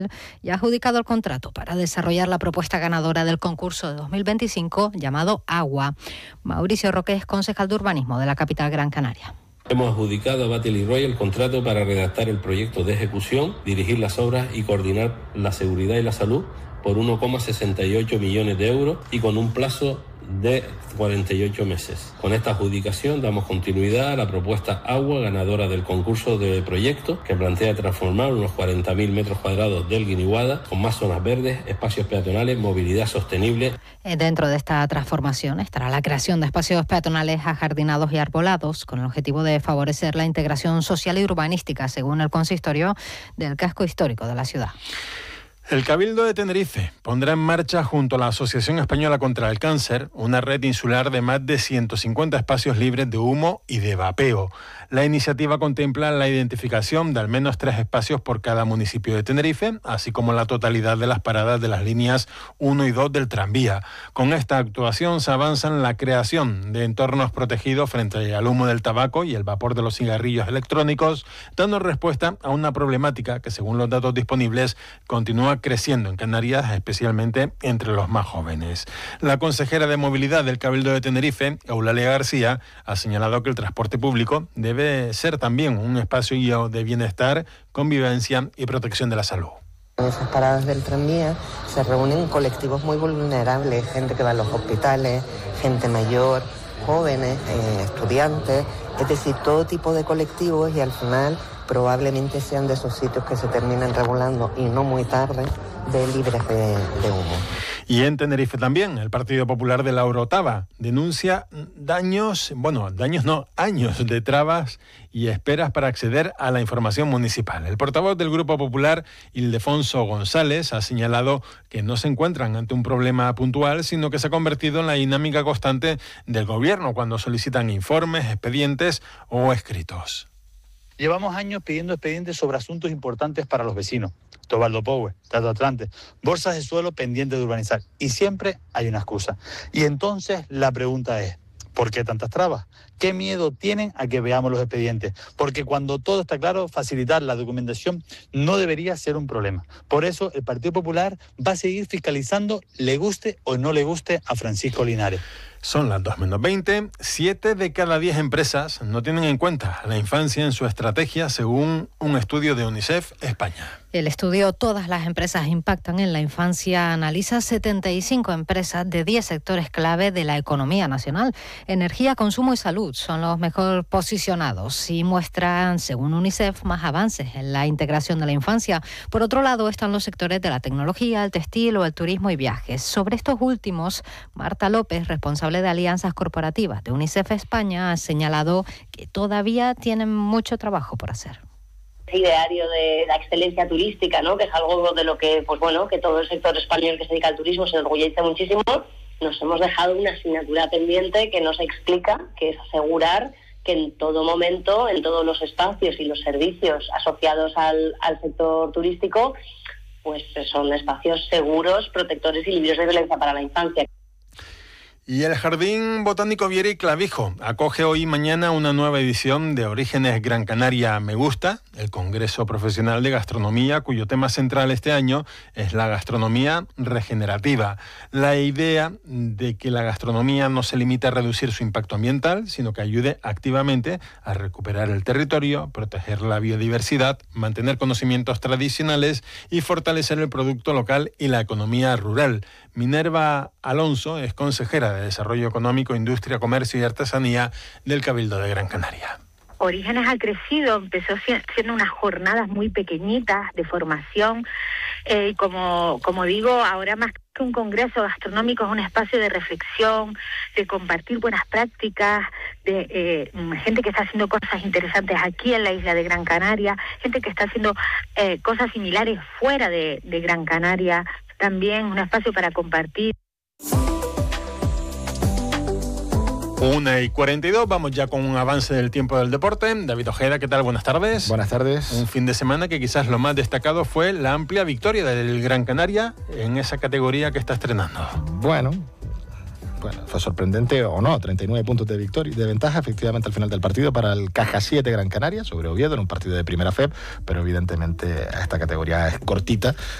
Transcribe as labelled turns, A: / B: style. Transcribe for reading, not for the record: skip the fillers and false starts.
A: y ha adjudicado el contrato para desarrollar la propuesta ganadora del concurso de 2025 llamado Agua. Mauricio Roque es concejal de urbanismo de la capital Gran Canaria.
B: Hemos adjudicado a Battle y Roy el contrato para redactar el proyecto de ejecución, dirigir las obras y coordinar la seguridad y la salud por 1,68 millones de euros y con un plazo de 48 meses. Con esta adjudicación damos continuidad a la propuesta Agua, ganadora del concurso de proyecto, que plantea transformar unos 40.000 metros cuadrados del Guiniguada con más zonas verdes, espacios peatonales, movilidad sostenible.
A: Dentro de esta transformación estará la creación de espacios peatonales ajardinados y arbolados, con el objetivo de favorecer la integración social y urbanística, según el consistorio del casco histórico de la ciudad.
C: El Cabildo de Tenerife pondrá en marcha, junto a la Asociación Española contra el Cáncer, una red insular de más de 150 espacios libres de humo y de vapeo. La iniciativa contempla la identificación de al menos 3 espacios por cada municipio de Tenerife, así como la totalidad de las paradas de las líneas 1 y 2 del tranvía. Con esta actuación se avanza en la creación de entornos protegidos frente al humo del tabaco y el vapor de los cigarrillos electrónicos, dando respuesta a una problemática que, según los datos disponibles, continúa creciendo en Canarias, especialmente entre los más jóvenes. La consejera de Movilidad del Cabildo de Tenerife, Eulalia García, ha señalado que el transporte público debe ser también un espacio de bienestar, convivencia y protección de la salud.
D: En esas paradas del tranvía se reúnen colectivos muy vulnerables, gente que va a los hospitales, gente mayor, jóvenes, estudiantes, es decir, todo tipo de colectivos, y al final probablemente sean de esos sitios que se terminan regulando, y no muy tarde, de libres de humo.
C: Y en Tenerife también, el Partido Popular de Laura Otava denuncia años de trabas y esperas para acceder a la información municipal. El portavoz del Grupo Popular, Ildefonso González, ha señalado que no se encuentran ante un problema puntual, sino que se ha convertido en la dinámica constante del gobierno cuando solicitan informes, expedientes o escritos.
E: Llevamos años pidiendo expedientes sobre asuntos importantes para los vecinos. Tobaldo Power, Tato Atlante, bolsas de suelo pendientes de urbanizar. Y siempre hay una excusa. Y entonces la pregunta es, ¿por qué tantas trabas? ¿Qué miedo tienen a que veamos los expedientes? Porque cuando todo está claro, facilitar la documentación no debería ser un problema. Por eso el Partido Popular va a seguir fiscalizando, le guste o no le guste a Francisco Linares.
C: Son las 2:20. 7 de cada 10 empresas no tienen en cuenta la infancia en su estrategia, según un estudio de UNICEF España.
A: El estudio Todas las empresas impactan en la infancia analiza 75 empresas de 10 sectores clave de la economía nacional. Energía, consumo y salud son los mejor posicionados y muestran, según UNICEF, más avances en la integración de la infancia. Por otro lado, están los sectores de la tecnología, el textil o el turismo y viajes. Sobre estos últimos, Marta López, responsable de alianzas corporativas de UNICEF España, ha señalado que todavía tienen mucho trabajo por hacer.
F: Ideario de la excelencia turística, ¿no? Que es algo de lo que, que todo el sector español que se dedica al turismo se enorgullece muchísimo. Nos hemos dejado una asignatura pendiente que nos explica, que es asegurar que en todo momento, en todos los espacios y los servicios asociados al sector turístico, pues son espacios seguros, protectores y libres de violencia para la infancia.
C: Y el Jardín Botánico Viera y Clavijo acoge hoy y mañana una nueva edición de Orígenes Gran Canaria Me Gusta, el Congreso Profesional de Gastronomía, cuyo tema central este año es la gastronomía regenerativa. La idea de que la gastronomía no se limite a reducir su impacto ambiental, sino que ayude activamente a recuperar el territorio, proteger la biodiversidad, mantener conocimientos tradicionales y fortalecer el producto local y la economía rural. Minerva Alonso es consejera de Desarrollo Económico, Industria, Comercio y Artesanía del Cabildo de Gran Canaria.
G: Orígenes ha crecido, empezó siendo unas jornadas muy pequeñitas de formación y como digo, ahora más que un congreso gastronómico es un espacio de reflexión, de compartir buenas prácticas, de gente que está haciendo cosas interesantes aquí en la isla de Gran Canaria, gente que está haciendo cosas similares fuera de Gran Canaria, también un espacio para compartir.
C: 1:42, vamos ya con un avance del tiempo del deporte. David Ojeda, ¿qué tal? Buenas tardes.
H: Buenas tardes.
C: Un fin de semana que quizás lo más destacado fue la amplia victoria del Gran Canaria en esa categoría que está estrenando.
H: Bueno, bueno, fue sorprendente o no, 39 puntos de victoria, de ventaja efectivamente al final del partido para el Caja 7 Gran Canaria sobre Oviedo en un partido de primera FEP, pero evidentemente esta categoría es cortita